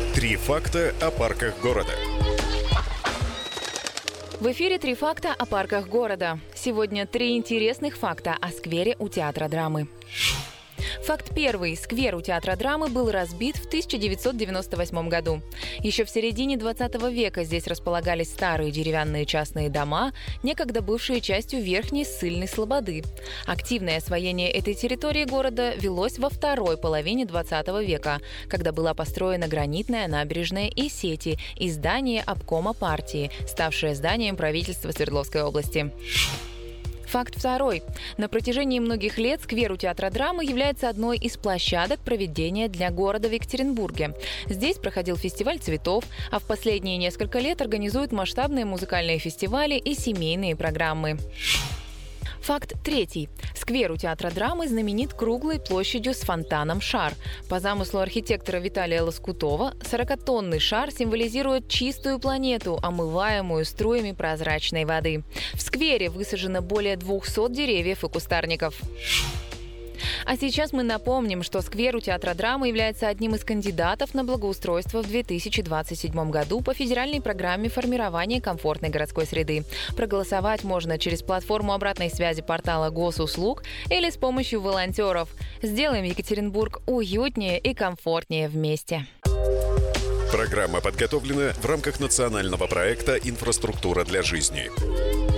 Три факта о парках города. В эфире «Три факта о парках города». Сегодня 3 интересных факта о сквере у Театра драмы. Факт первый. Сквер у Театра драмы был разбит в 1998 году. Еще в середине 20 века здесь располагались старые деревянные частные дома, некогда бывшие частью Верхней Ссыльной Слободы. Активное освоение этой территории города велось во второй половине 20 века, когда была построена гранитная набережная и сети и здание обкома партии, ставшее зданием правительства Свердловской области. Факт второй. На протяжении многих лет сквер у Театра драмы является одной из площадок проведения для города в Екатеринбурге. Здесь проходил фестиваль цветов, а в последние несколько лет организуют масштабные музыкальные фестивали и семейные программы. Факт третий. Сквер у Театра драмы знаменит круглой площадью с фонтаном «Шар». По замыслу архитектора Виталия Лоскутова, 40-тонный шар символизирует чистую планету, омываемую струями прозрачной воды. В сквере высажено более 200 деревьев и кустарников. А сейчас мы напомним, что сквер у Театра драмы является одним из кандидатов на благоустройство в 2027 году по федеральной программе формирования комфортной городской среды. Проголосовать можно через платформу обратной связи портала Госуслуг или с помощью волонтеров. Сделаем Екатеринбург уютнее и комфортнее вместе. Программа подготовлена в рамках национального проекта «Инфраструктура для жизни».